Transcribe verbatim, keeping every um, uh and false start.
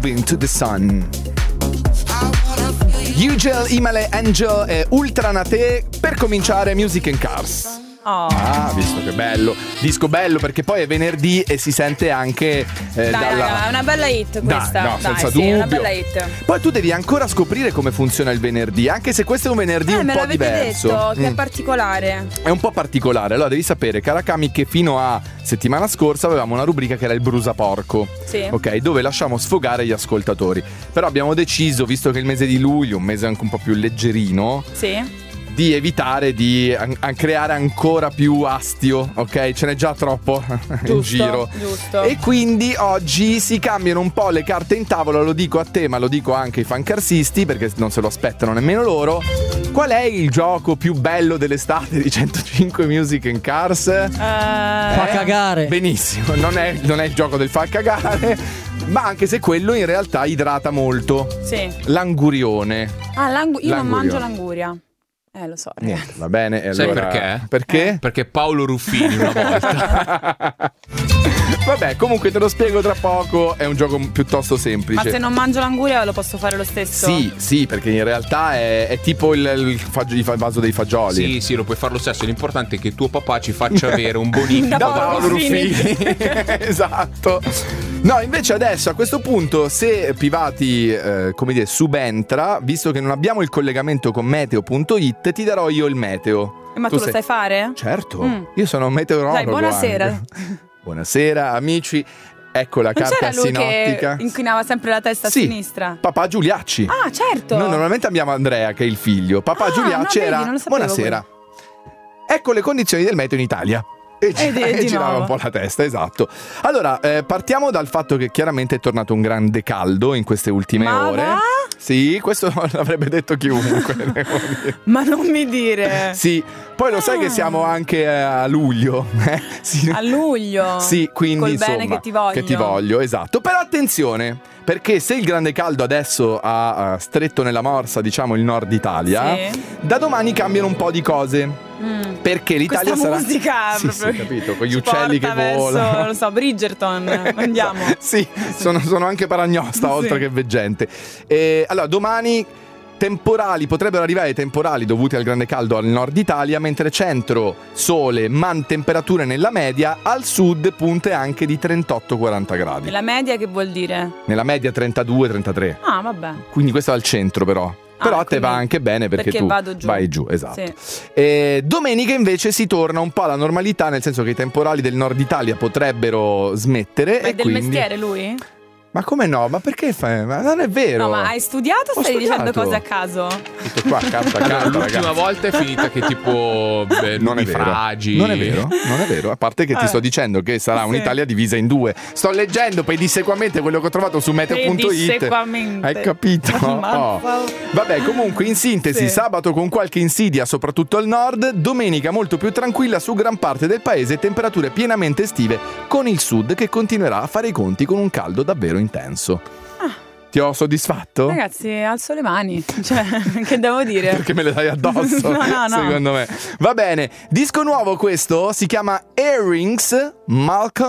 Moving to the Sun. Ugel, Imale, Angel e Ultra Nate per cominciare Music and Cars. Oh. Ah, visto che bello. Disco bello perché poi è venerdì e si sente anche eh, dai, dalla... dai, è una bella hit questa. Dai, no, dai, senza sì, dubbio. è una bella hit. Poi tu devi ancora scoprire come funziona il venerdì, anche se questo è un venerdì eh, un me po' l'avete diverso. detto che Mm. è particolare. È un po' particolare. Allora devi sapere, Karakami, che fino a settimana scorsa avevamo una rubrica che era il Brusaporco. Sì. Ok, dove lasciamo sfogare gli ascoltatori. Però abbiamo deciso, visto che il mese di luglio, un mese anche un po' più leggerino, Sì. di evitare di an- an- creare ancora più astio, ok? Ce n'è già troppo Giusto, in giro. giusto. E quindi oggi si cambiano un po' le carte in tavola, lo dico a te, ma lo dico anche ai fancarsisti, perché non se lo aspettano nemmeno loro. Qual è il gioco più bello dell'estate di centocinque Music and Cars? Uh, Fa cagare. Benissimo, non è, non è il gioco del fa cagare, ma anche se quello in realtà idrata molto. Sì. L'angurione. Ah, l'angu- io non L'angurione. mangio l'anguria. Eh, lo so, ragazzi. Niente, va bene. E Sai allora... perché? Perché? Eh? Perché Paolo Ruffini una volta. Vabbè, comunque te lo spiego tra poco. È un gioco piuttosto semplice. Ma se non mangio l'anguria lo posso fare lo stesso? Sì, sì, perché in realtà è, è tipo il, il, fag- il vaso dei fagioli. Sì, sì, lo puoi fare lo stesso. L'importante è che tuo papà ci faccia avere un bonifico. Da Da Paolo Paolo Ruffini. Ruffini. Esatto. No, invece adesso a questo punto, se Pivati eh, come dire subentra, visto che non abbiamo il collegamento con meteo punto it, ti darò io il meteo. Eh, ma tu, lo sei- sai fare? Certo, Mm. io sono un meteorologo. Dai, buonasera. anche. Buonasera amici. Ecco la Non carta c'era lui sinottica. che inclinava sempre la testa Sì. a sinistra? Papà Giuliacci. Ah, certo. Noi normalmente abbiamo Andrea che è il figlio. Papà Ah, Giuliacci no, vedi, era non lo sapevo buonasera. Ecco le condizioni del meteo in Italia. E, gi- E di- e di girava nuovo. un po' la testa, esatto. Allora, eh, partiamo dal fatto che chiaramente è tornato un grande caldo in queste ultime Ma ore. va? Sì, questo l'avrebbe detto chiunque. devo dire. Ma non mi dire. Sì, poi lo sai che siamo anche eh, a luglio. eh? Sì. A luglio. Sì, quindi Col insomma, bene che ti voglio. Che ti voglio, esatto. Però attenzione, perché se il grande caldo adesso ha eh, stretto nella morsa, diciamo, il nord Italia, Sì. da domani cambiano un po' di cose. Mm. Perché l'Italia Questa sarà musica sì, proprio sì, capito, con gli ci uccelli che porta verso, volano. non so, Bridgerton. Andiamo. Sì, sono, sono anche paragnosta Sì. oltre che veggente. E, allora, domani temporali, potrebbero arrivare temporali dovuti al grande caldo al nord Italia, mentre centro, sole, ma temperature nella media, al sud punte anche di trentotto quaranta gradi. E la media che vuol dire? Nella media trentadue trentatré. Ah, vabbè. Quindi questo è al centro però. Però Ah, a te va quindi- anche bene perché, perché tu vado giù. vai giù, esatto. Sì. E domenica invece si torna un po' alla normalità, nel senso che i temporali del nord Italia potrebbero smettere. Ma è e del quindi... mestiere lui? Ma come no? Ma perché fai? Ma non è vero. No, ma hai studiato o Ho stai studiato. dicendo cose a caso? Tutto qua, carta a carta, L'ultima ragazzi. volta è finita che tipo beh, Non è vero. nubifragi. Non è vero, non è vero. A parte che ti Eh. sto dicendo che sarà Sì. un'Italia divisa in due. Sto leggendo pedissequamente quello che ho trovato su meteo punto it. Pedissequamente. Hai capito? Ammazza. Oh. Vabbè, comunque in sintesi, Sì. sabato con qualche insidia soprattutto al nord, domenica molto più tranquilla su gran parte del paese, temperature pienamente estive con il sud che continuerà a fare i conti con un caldo davvero intenso. Ti ho soddisfatto? Ragazzi, alzo le mani. Cioè, che devo dire? Perché me le dai addosso, No, no, no. secondo me. Va bene, disco nuovo questo, si chiama Earrings, Malcolm